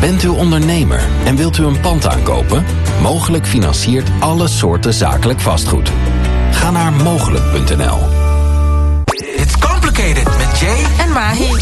Bent u ondernemer en wilt u een pand aankopen? Mogelijk financiert alle soorten zakelijk vastgoed. Ga naar mogelijk.nl. It's complicated met Jay en Mahi.